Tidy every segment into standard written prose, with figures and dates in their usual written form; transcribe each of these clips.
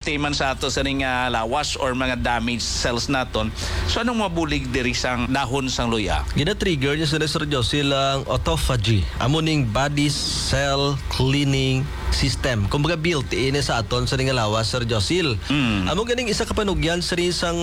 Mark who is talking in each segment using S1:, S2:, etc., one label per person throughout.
S1: pag-stay man sa ato sa ning lawas or mga damaged cells naton. So anong mabulig diri sang dahon sang luya?
S2: Gina-trigger niya sa Sir Josil ang autophagy. Amo ning body cell cleaning system. Kumbaga built-in sa aton sa ning lawas, Sir Josil. Amo ganing isa ka panugyan sa isang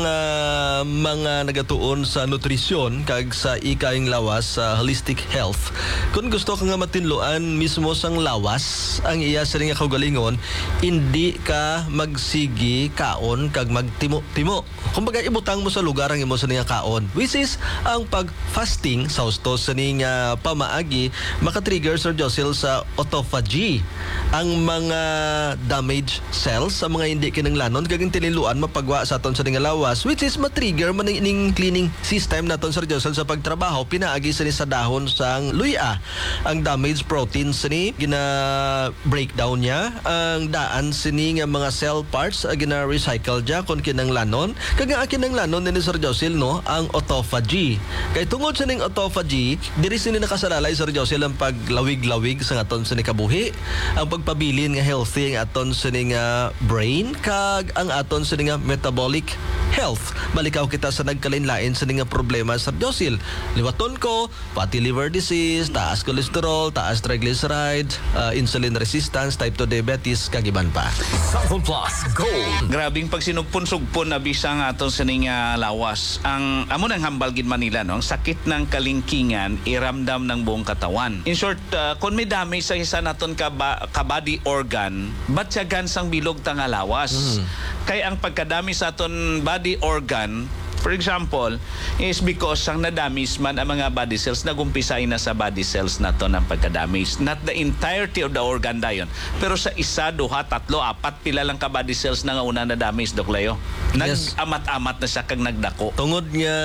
S2: mga nagatuon sa nutrisyon kag sa ikaing lawas sa holistic health. Kung gusto ka nga matinluan mismo sang lawas ang iya sa ring kaugalingon, hindi ka magsigi kaon kag magtimo-timo. Kumbaga ibutang mo sa lugar ang imo sa ning kaon, which is ang pag-fasting sa husto sa ning pamaagi maka-trigger, Sir Josil, sa autophagy. Ang mga damaged cells sa mga hindi kinanglanon kag tiniluan mapagwa sa aton sa ning lawas, which is ma-trigger man ning cleaning system naton, Sir Josil, sa pagtrabaho pinaagi sa ni sa dahon sang luya. Ang damaged proteins ni gina-breakdown niya, ang daan sini nga mga cell parts gina-recycle dia kon kinanglanon kag ang kinanglanon ni Sir Josil, no, ang autophagy. Kay tungod sa ning autophagy, diri sini nakasalalay, Sir Josil, ang paglawig-lawig sa aton sa ni kabuhi, ang pagpabilin nga healthy ang aton sa ning brain kag ang aton sa ning metabolic health. Balikaw kita sa nagkalinlain sa ning problema, Sir Josil. Liwaton ko, fatty liver disease, taas cholesterol, taas triglycerides, insulin resistance, type 2 diabetes, kag iban pa.
S3: Cellphone Plus Gold.
S1: Grabing pagsinugpon-sugpon na bisang aton sa ning lawas. Ang amo nang hambal gid Manila, no, ang sakit ng kalingkingan iramdam ng buong katawan. In short, kung may damage sa isa naton ka body organ, batyagan sang bilog ta nga lawas. Kay ang pagkadami sa aton body organ, for example, is because ang nadamis man ang mga body cells, nagumpisay na sa body cells na to ng pagkadamis. Not the entirety of the organ dayon. Pero sa isa, duha, tatlo, apat, pila lang ka body cells na nga una nadamis, Dok Leo. Nag-amat-amat na siya kag nagdako.
S2: Tungod nga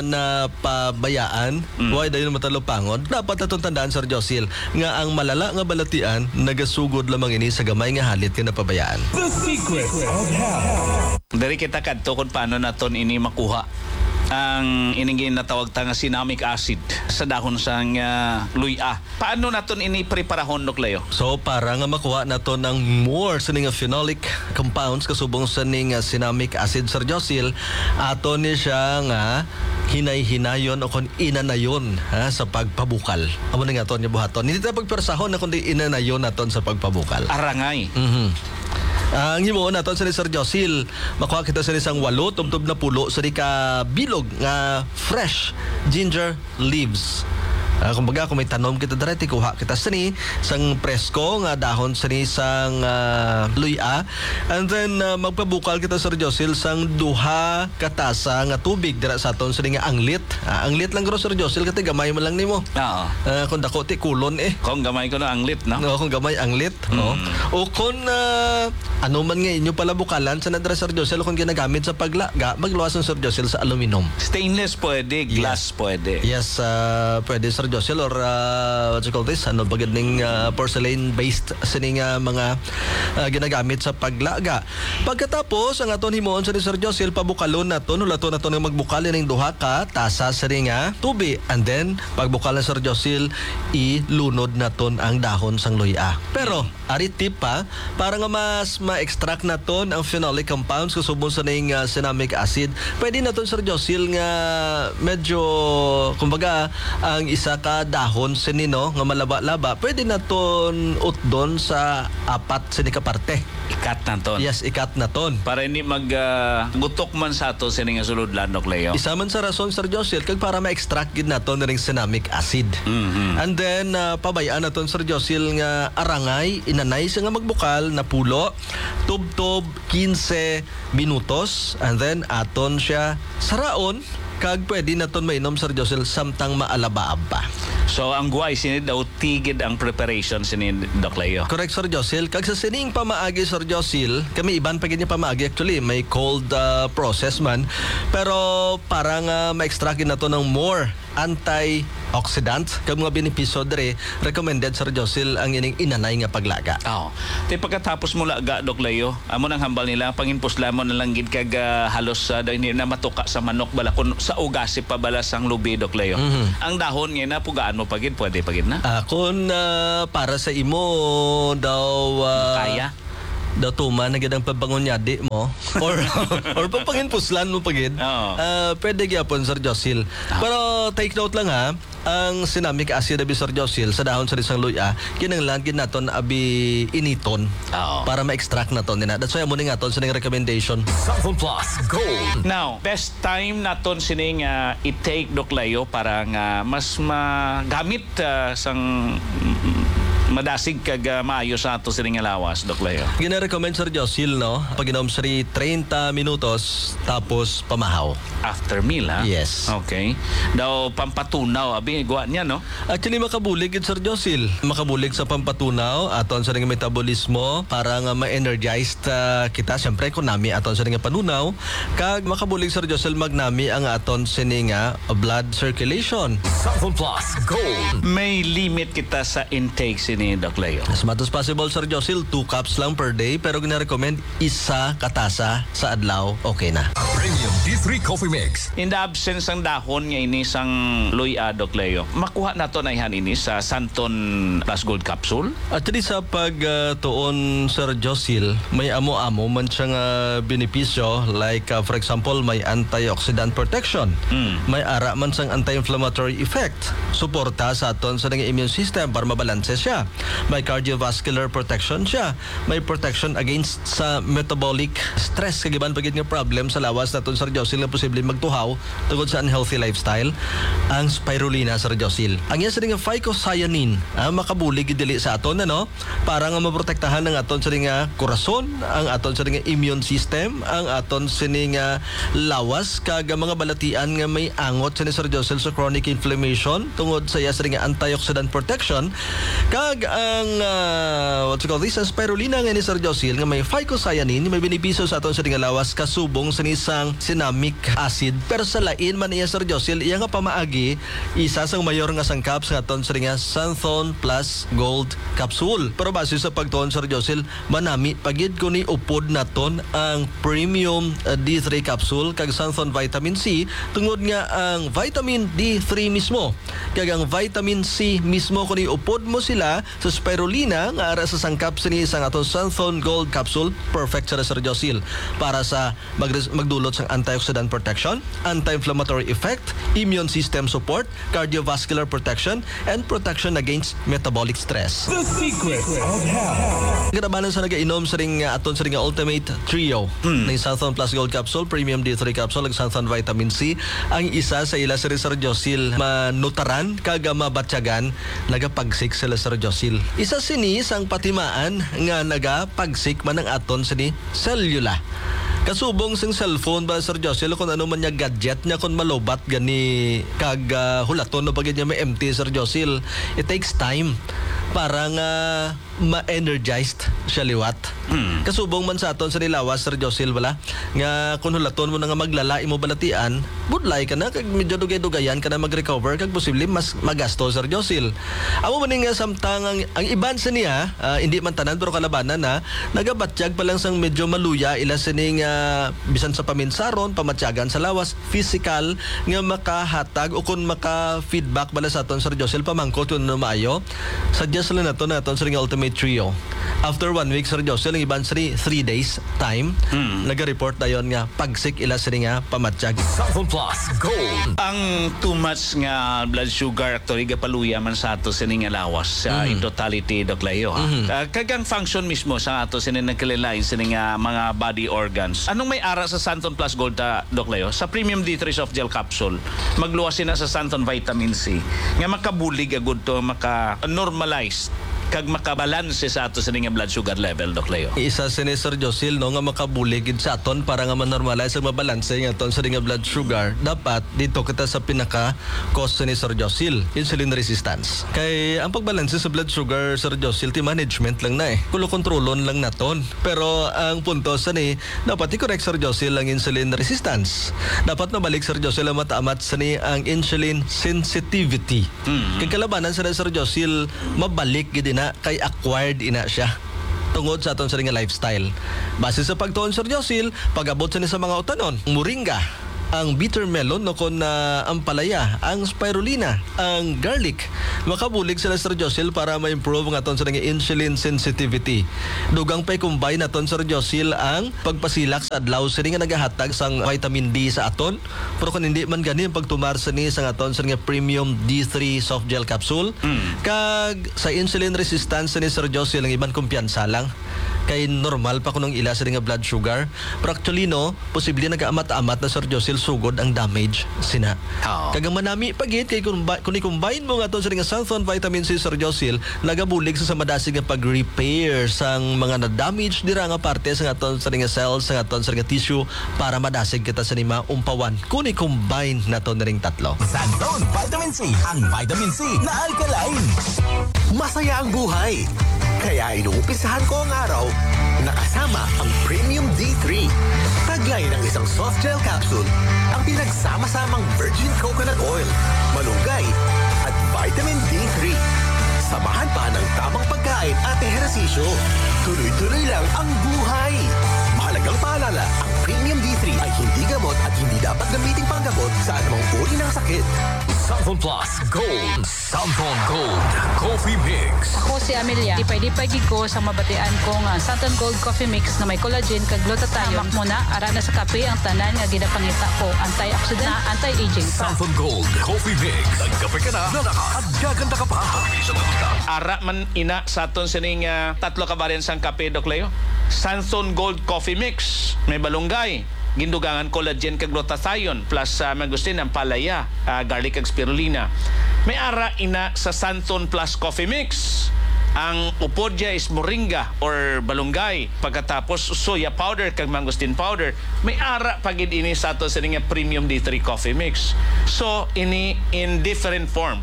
S2: na pabayaan, why dayon matalupangod, dapat natong tandaan, Sir Josil, nga ang malala nga balatian, nagasugod lamang ini sa gamay nga halit nga napabayaan.
S3: The Secret of Health.
S1: Dari kita kadto kung paano naton ini makuha ang iningin na tawag ta nga cinnamic acid sa dahon sang luya. Paano naton ini preparahon, Dok Leo?
S2: So para nga makuha naton ng more sa ning phenolic compounds kasubong sa ning cinnamic acid, Sir Josil, ato ni siya nga hinay-hinayon o kon inanayon sa pagpabukal. Amo na nga aton nga buhaton. Hindi ta pagpersahon na kundi inanayon naton sa pagpabukal.
S1: Arangay.
S2: Ang himuon naton sa ni Sir Josil, makuha kita sa isang 8 tubtob na pulo sa ka bilog nga fresh ginger leaves. Kumbaga, kung may tanom kita direct, kuha kita sini sang presko nga dahon sini sang luya, and then magpabukal kita, Sir Josil, sang duha katasa nga tubig dira sa aton sini nga anglit. Anglit lang gro, Sir Josil, kati gamay mo lang nimo.
S1: Oo.
S2: Kung dako ti kulon
S1: Kung gamay ko na anglit, no?
S2: No, kung gamay anglit, no. O kung ano man nga inyo pala bukalan sa nadra, Sir Josil, kung ginagamit sa paglaga, magluwas ng Sir Josil sa aluminum.
S1: Stainless pwede, glass pwede.
S2: Yes, pwede, Sir Josil, or what you call this, ano bagad ning porcelain-based sining mga ginagamit sa paglaga. Pagkatapos, ang aton himuon sa ni Sir Josil, pabukalon naton, ulaton naton nga magbukal ning duha ka tasa sa nga tubig. And then, pagbukal na Sir Josil, ilunod naton ang dahon sang luya. Pero, ari tip pa, para nga mas ma-extract naton ang phenolic compounds kasubong sa ning cinnamic acid, pwede naton, Sir Josil, nga medyo, kumbaga, ang isa ka dahon sinino nga malaba-laba, pwede naton utdon sa apat sini ka parte.
S1: Ikat naton.
S2: Yes, ikat naton.
S1: Para hindi gutok man sa ato sini nga sulod lang, Dok Leo.
S2: Isa man sa rason, Sir Josil, kag para ma-extract gid naton ning cinnamic acid. And then pabayaan naton, Sir Josil, nga arangay inanay siya nga magbukal na pulo tubtob 15 minutos, and then aton siya saraon kag pwede naton mainom, Sir Josil, samtang maalabaab pa.
S1: So ang guay sini daw tigid ang preparation sini, Dok Leo.
S2: Correct, Sir Josil. Kag sa sining pamaagi, Sir Josil, kami iban pa gid niya pamaagi, actually may cold process man, pero parang ma-extract nato ng more antioxidant kag mga benepisyo dere, recommended, Sir Josil, ang ining inanay nga paglaga.
S1: Te pagkatapos mo laga, Dok Leo, amo nang hambal nila panginpuslamon na lang gid kag halos na matuka sa manok bala kun sa ugasi pa bala sang lubi, Dok Leo. Ang dahon nga na pugaan mo pagid, pwede pagid na.
S2: Kung para sa imo daw
S1: kaya
S2: daw tuma na gidang pabangon yadi mo or papanginpuslan mo pagid.
S1: Oo.
S2: Pwede gyapon Sir Josil. Pero take note lang ha, ang sinamic acid abi Sir Josil sa dahon sa isang luya kinahanglan gid naton abi initon
S1: Oo.
S2: para ma-extract naton nina. That's why amo ning aton sa ning recommendation.
S3: Cellphone Plus Gold.
S1: Now, best time naton sining i-take doklayo para nga mas magamit sang madasig kag maayo sa ato sining lawas doklayo.
S2: Gina-recommend Sir Josil no, pag inom sri 30 minutos tapos pamahaw.
S1: After meal, ha?
S2: Yes.
S1: Okay. Daw pampatunaw, abi, guwa niya, no?
S2: Actually, makabulig yun, Sir Josil. Makabulig sa pampatunaw, aton sa ring metabolismo, para nga ma-energized kita. Siyempre, kung nami aton sa ring panunaw, kag makabulig, Sir Josil, magnami ang aton sa ring blood circulation.
S3: Cellphone Plus Gold.
S1: May limit kita sa intake sini, Doc Leo.
S2: As much as possible, Sir Josil, 2 cups lang per day, pero gina-recommend isa katasa sa adlaw, okay na.
S3: Premium D3 Coffee Mix.
S1: In the absence ng dahon nga ini sang luya, Doc Leo, makuha na to na ihan ini sa Santon Plus Gold Capsule.
S2: Actually, sa pagtuon, Sir Josil, may amo-amo man siyang benepisyo. Like, for example, may antioxidant protection. May ara man siyang anti-inflammatory effect. Suporta sa aton sa immune system para mabalanse siya. May cardiovascular protection siya. May protection against sa metabolic stress. Kagiban pagit nga problem sa lawas naton, Sir Josil, na posible magtuhaw tungod sa unhealthy lifestyle. Ang spirulina, Sir Josil. Ang yan sa nga phycocyanin, makabulig dili sa aton, ano? Para nga maprotektahan ng aton sa nga korason, ang aton sa nga immune system, ang aton sa nga lawas, kag mga balatian nga may angot sa ni Sir Josil sa chronic inflammation tungod sa iya sa nga antioxidant protection, kag ang what you call this, ang spirulina nga ni Sir Josil nga may phycocyanin, may benepisyo sa aton sa nga lawas kasubong sa isang cinnamic acid. Pero sa lain man iya, Sir Josil, iya nga pamaagi isa sang mayor nga sangkap sa aton sa nga Santon Plus Gold Capsule. Pero base sa pagtuon, Sir Josil, manami pagid ko ni upod naton ang Premium D3 Capsule kag Santon Vitamin C tungod nga ang Vitamin D3 mismo kag ang Vitamin C mismo ko ni upod mo sila sa spirulina nga ara sa sangkap sa ni isang aton Santon Gold Capsule, perfect sa Sir Josil para sa magdulot sa antioxidant protection, anti-inflammatory effect, immune system support, cardiovascular protection, and protection against metabolic stress.
S3: The secret of health.
S2: Ganabanan sa nagainom sa ring aton sa ring Ultimate Trio ng Santon Plus Gold Capsule, Premium D3 Capsule, ag Santon Vitamin C. Ang isa sa ila sa Sir Josil manutaran kag mabatyagan nagapagsik sila Sir Josil. Isa sini sang patimaan nga nagapagsik man ang aton sa ni cellula. Kasubong sing cellphone ba, Sir Josil, kung ano man niya gadget niya, kung malobat gani kag hulaton no pagid niya may empty, Sir Josil, it takes time para nga ma-energized siya liwat. Kasubong man sa aton sa nilawas, Sir Josil, wala nga kung hulaton mo na nga maglalai mo balatian, budlay ka na kag medyo dugay-dugayan ka na mag-recover kag posible mas magasto, Sir Josil. Amo man nga samtang ang iban sa niya, hindi man tanan pero kalabanan na nagabatsyag pa lang sang medyo maluya ila sining bisan sa paminsaron, pamatyagan sa lawas, physical nga makahatag o kung maka-feedback bala sa aton, Sir Josil, pamangkot yun na maayo. Suggest lang nato na aton sa Ultimate Trio. After 1 week, Sir Josil, ang iban sa 3 days time, naga-report na yun nga pagsik ila sa nga pamatsyag.
S3: Cellphone Plus Gold.
S1: Ang too much nga blood sugar actually gapaluya man sa ato sining nga lawas in totality, Doc Leo. Kagang function mismo sa ato sining nagkalilain sining mga body organs. Anong may ara sa Santon Plus Gold, Doc Leo? Sa Premium D3 Soft Gel Capsule, magluwas na sa Santon Vitamin C nga makabulig agud to, maka-normalize kag makabalanse sa ato sa nga blood sugar level, Doc Leo.
S2: Isa si Sir Josil no nga makabuligid sa aton para nga manormalize ang mabalanse nga aton sa nga blood sugar. Dapat dito kita sa pinaka cause ni Sir Josil, insulin resistance. Kay ang pagbalanse sa blood sugar, Sir Josil, ti management lang na kulo kontrolon lang naton. Pero ang punto sa ni dapat i-correct, Sir Josil, ang insulin resistance. Dapat mabalik, Sir Josil, ang mataamat sa ni ang insulin sensitivity. Kay kalabanan sa Sir Josil, mabalik gid na kay acquired ina siya tungod sa aton sa nga lifestyle. Base sa pagtuon, Sir Josil, pag-abot sa ni sa mga utanon, moringa, ang bitter melon no kon ang palaya, ang spirulina, ang garlic. Makabulig sila Sir Josil para ma-improve nga aton sa nga insulin sensitivity. Dugang pay combine naton Sir Josil ang pagpasilak sa adlaw sini nga nagahatag sang vitamin D sa aton. Pero kung hindi man gani ang pagtumar sa ni sa aton sa nga premium D3 soft gel capsule. Kag sa insulin resistance ni Sir Josil ang iban kumpiyansa lang. Kay normal pa kunong ila sa nga blood sugar. Pero actually no, posible nagaamat-amat na Sir Josil sugod ang damage sina.
S1: Oo.
S2: Kagang manami pagit kay kung i-combine mo nga to sa nga Santhon vitamin C Sir Josil, nagabulig sa madasig nga pag-repair sang mga na-damage dira nga parte sa aton sa nga cells, sa aton sa nga tissue para madasig kita sa nima umpawan. Kung i-combine nato na ring tatlo.
S4: Santon Vitamin C, ang vitamin C na alkaline. Masaya ang buhay. Kaya inuumpisahan ko ang araw nakasama ang Premium D3. Taglay ng isang soft gel capsule, ang pinagsama-samang virgin coconut oil, malunggay at vitamin D3. Samahan pa ng tamang pagkain at ehersisyo. Tuloy-tuloy lang ang buhay. Mahalagang paalala, ang Premium D3 ay hindi gamot at hindi dapat gamitin panggamot sa anumang uri ng sakit.
S3: Santon Plus Gold. Santon Gold Coffee Mix.
S5: Ako si Amelia. Dipay-dipay gid ko sa mabatian ko nga Santon Gold Coffee Mix na may collagen kag glutathione. Hamak mo na ara na sa kape ang tanan nga ginapangita ko. Antioxidant na anti-aging pa.
S3: Santon Gold Coffee Mix. Nagkape ka na at gaganda ka pa.
S1: Ara man ina sa aton sining tatlo ka variant sang kape Doc Leo. Santon Gold Coffee Mix, may balunggay, gindugangan collagen kag glutathione plus mangustin ang palaya, garlic kag spirulina. May ara ina sa Santon Plus Coffee Mix. Ang upodya is moringa or balunggay, pagkatapos soya powder kag mangustin powder. May ara pagid ini sa ato sa nga Premium D3 Coffee Mix. So ini in different form.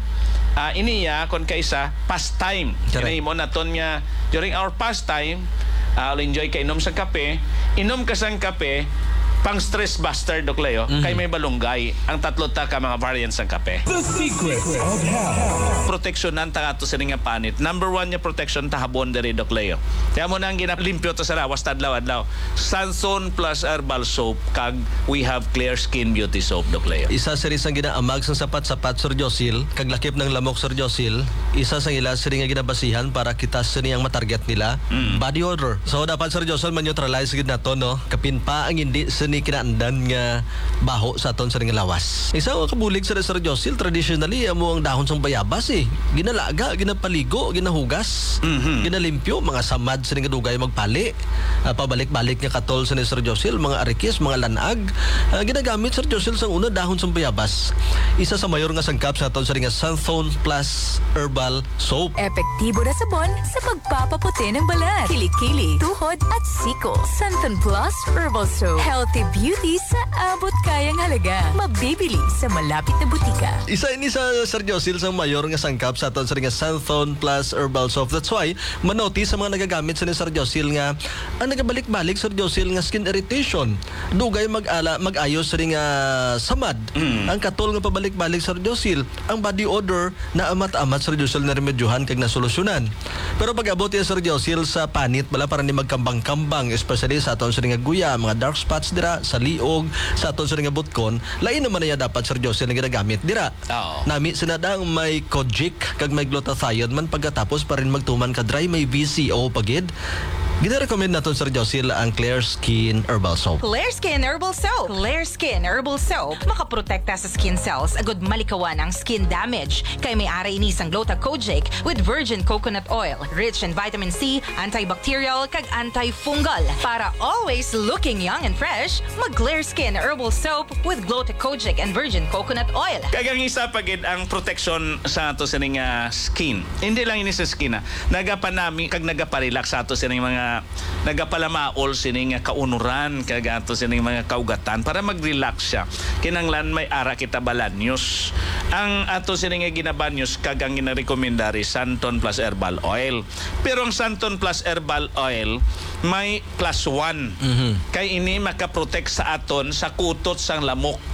S1: Iniya kon kaysa pastime.
S2: Correct.
S1: Mo naton nga during our pastime, I'll enjoy ka inom sa kape. Inom ka sang kape, pang stress buster Doc Leo, kay may balunggay. Ang tatlo ta ka mga variants ng kape.
S3: The secret of health.
S1: Proteksyonan ta ato sa nga panit. Number 1 niya protection ta habon diri Doc Leo. Kaya mo nang ginalimpyo to sa lawas tadlaw-adlaw. Sanson plus herbal soap kag we have clear skin beauty soap Doc Leo.
S2: Isa sa isang ginaamag sa sapat-sapat Sir Josil, kag lakip ng lamok Sir Josil, isa sa ila sa nga ginabasihan para kita sa niyang matarget nila, body odor. So dapat Sir Josil man-neutralize gid nato no, kapin pa ang hindi sa ni kinaandan nga baho sa aton sa nga lawas. Isa nga kabulig sa Sir Josil, traditionally amo ang dahon sang bayabas ginalaga, ginapaligo, ginahugas, ginalimpyo, mga samad sa nga dugay magpali, pabalik-balik nga katol sa ni Sir Josil, mga arikis, mga lanag, ginagamit Sir Josil sang una dahon sang bayabas. Isa sa mayor nga sangkap sa aton sa nga Santhon Plus Herbal Soap.
S6: Epektibo na sabon sa pagpapaputi ng balat, kilikili, tuhod at siko. Santon Plus Herbal Soap. Healthy beauty sa abot kayang halaga. Mabibili sa malapit na butika.
S2: Isa ini sa Sir Josil sa mayor nga sangkap sa aton sa nga Santhon Plus Herbal Soap. That's why manotice sa mga nagagamit sa ni Sir Josil nga ang nagabalik-balik Sir Josil nga skin irritation. Dugay mag-ayos sa nga samad. Ang katol nga pabalik-balik Sir Josil, ang body odor na amat-amat Sir Josil na remedyohan kag nasolusyonan. Pero pag-abot ya Sir Josil sa panit bala para ni magkambang-kambang, especially sa aton sa nga guya, mga dark spots dira sa liog, sa aton sa nga butkon, lain naman niya dapat Sir Josil nga ginagamit dira.
S1: Oo.
S2: Nami sinadang may kojic kag may glutathione man pagkatapos pa rin magtuman ka dry may VCO pagid. Gina-recommend naton Sir Josil ang Clear Skin Herbal Soap.
S7: Clear Skin Herbal Soap. Clear Skin Herbal Soap. Makaprotekta sa skin cells agud malikawan ang skin damage. Kay may ari ini sang Gluta-Kojic with virgin coconut oil, rich in vitamin C, antibacterial kag antifungal. Para always looking young and fresh, mag Clear Skin Herbal Soap with Gluta-Kojic and virgin coconut oil.
S1: Kagang isa pagid ang protection sa ato sa nga skin. Hindi lang ini sa skin nagapanami kag nagaparelax sa ato sa mga nagapalamaol sining kaunuran kag ato sining mga kaugatan para mag-relax siya. Kinanglan may ara kita balanyos. Ang ato sining ginabanyos kag ang ginarekomendari Santon Plus Herbal Oil. Pero ang Santon Plus Herbal Oil may +1. Kay ini makaprotect sa aton sa kutot sang lamok.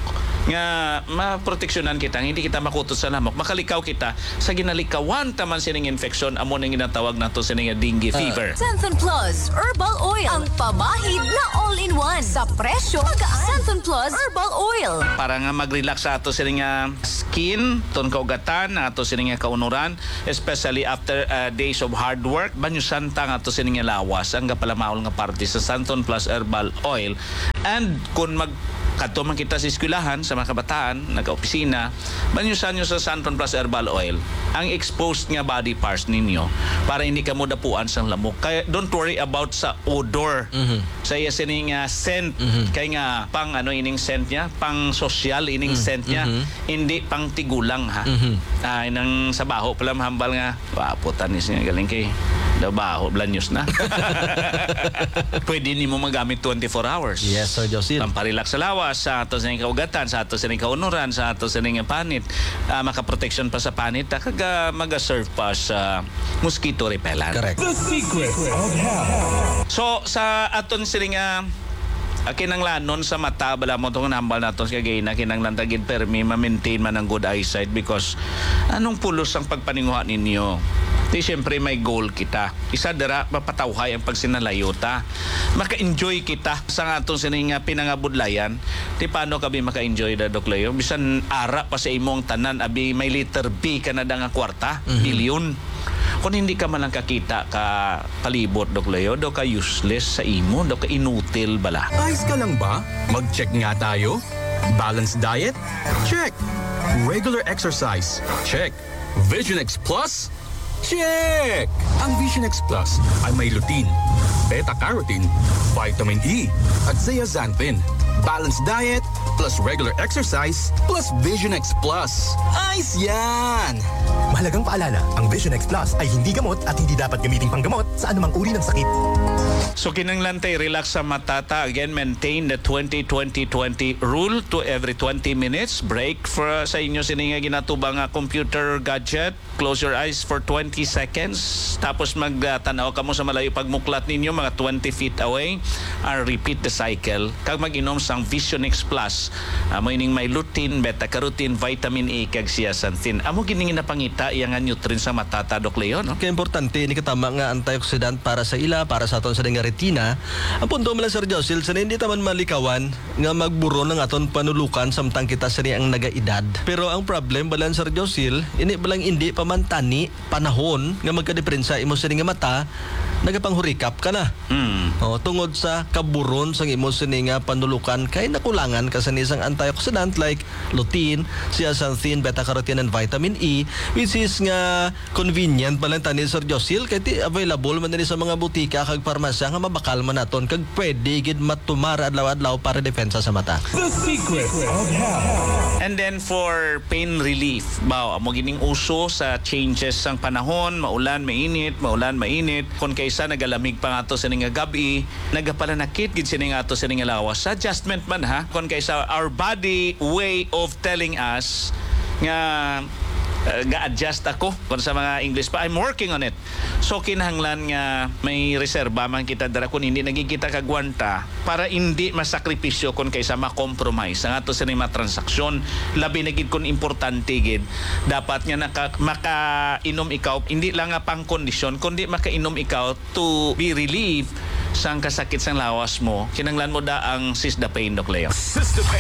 S1: nga maproteksyonan kita, hindi kita makutot sa lamok, makalikaw kita sa ginalikawan taman sining infeksyon, amo nang ginatawag nato sining dengue fever.
S6: Santon Plus Herbal Oil. Ang pamahid na all-in-one. Sa presyo, magaan. Santon Plus Herbal Oil.
S1: Para nga mag-relax sa ato sining skin, ton kaugatan, ato sining kaunuran, especially after days of hard work, banyo santa nga ato sining lawas, ang kapalamaol nga parte sa Santon Plus Herbal Oil. And kung kadto man kita sa eskwelahan, sa mga kabataan, nagka-opisina, banyusan nyo sa Santon Plus Herbal Oil ang exposed nga body parts ninyo para hindi ka mo dapuan sa lamok. Kaya don't worry about sa odor. Sa iya sining scent. Kaya nga pang ining scent niya, pang social ining scent niya, hindi pang tigulang ha. Inang sa baho pala mahambal nga, putan niya galing kay baho, blanyos na. Pwede ni mo magamit 24 hours.
S2: Yes, Sir Josil.
S1: Pamparelax sa lawas, sa ato sa kaugatan, sa ato sa kaunuran, sa ato sa panit, makaproteksyon pa sa panit, mag-serve pa sa mosquito repellent.
S2: Correct.
S1: So, sa aton sining kinanglanon sa mata, bala mo itong nambal natin sa kagay na kinanglantagin permi, ma-maintain man ang good eyesight because anong pulos ang pagpaninguha ninyo? Di siyempre may goal kita. Isa dira, mapatawhay ang pagsinalayo ta. Maka-enjoy kita sa atong sining pinangabudlayan. Di paano kami maka-enjoy da Dok Leo? Bisan ara pa sa imong tanan, abi may letter B ka na da nga kwarta, bilyon. Kung hindi ka man lang kakita ka palibot, Dok Leo, do ka useless sa imo, do ka inutil bala.
S8: Ayos ka lang ba? Mag-check nga tayo. Balanced diet? Check. Regular exercise? Check. Vision X Plus? Check! Ang Vision X Plus ay may lutein, beta-carotene, vitamin E, at zeaxanthin. Balanced diet plus regular exercise plus Vision X Plus. Ayos yan!
S4: Mahalagang paalala, ang Vision X Plus ay hindi gamot at hindi dapat gamiting panggamot sa anumang uri ng sakit.
S1: So kinanglantay, relax sa matata. Again, maintain the 20-20-20 rule to every 20 minutes. Break for sa inyo sininga ginatubang computer gadget. Close your eyes for 20 seconds. Tapos magtanaw ka mo sa malayo pagmuklat ninyo, mga 20 feet away. Repeat the cycle. Kag mag-inom sang Vision X Plus. Amo ining may lutein, beta-carotene, vitamin E, kag zeaxanthin. Amo gining napangita iyang nutrients sa matata, Dok Leo, no?
S2: Kaya importante ni katama nga antioxidant para sa ila, para sa aton sa nga retina. Ang punto mo lang, Sir Josil, sa hindi taman malikawan nga magburo ng aton panulukan samtang kita sa ang nagaedad. Pero ang problem balan, Sir Josil, ini balang hindi pamantani panahon nga magkadiferensya imo sa nga mata, nagapanghurikap ka na. Tungod sa kaburon sang imo sa nga panulukan kay nakulangan ka sa isang antioxidant like lutein, zeaxanthin, beta-carotene, and vitamin E, which is nga convenient palang tani, Sir Josil, kay ti available man din sa mga butika kag parmasya nga mabakal man naton kag pwede gid matumara adlaw-adlaw para depensa sa mata.
S1: And then for pain relief, amo gining uso sa changes sang panahon, maulan, mainit, maulan, mainit. Kung kaysa nagalamig pa nga to sa nga gabi, nagapalanakit gid sini nga to sa nga lawas. Adjustment man ha, kung kaysa our body way of telling us nga ga-adjust ako kung sa mga English pa. I'm working on it. So kinahanglan nga may reserba man kita dara kung hindi nagikita kagwanta para hindi masakripisyo kung kaysa ma-compromise ang ato sa mga transaksyon. Labi na gid kung importante gid dapat nga makainom ikaw hindi lang nga pang kondisyon kundi makainom ikaw to be relieved sang kasakit sang lawas mo. Kinahanglan mo da ang Sys the Pain, Dok Leo.
S3: Sys the Pain.